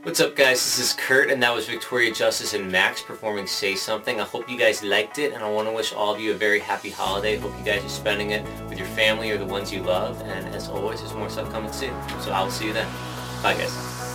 What's up guys, this is Kurt and that was Victoria Justice and Max performing Say Something. I hope you guys liked it and I want to wish all of you a very happy holiday. Hope you guys are spending it with your family or the ones you love, and as always there's more stuff coming soon. So I will see you then. Bye guys.